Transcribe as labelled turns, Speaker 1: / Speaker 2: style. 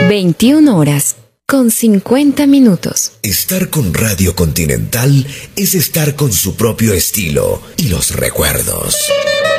Speaker 1: 21:50.
Speaker 2: Estar con Radio Continental es estar con su propio estilo y los recuerdos.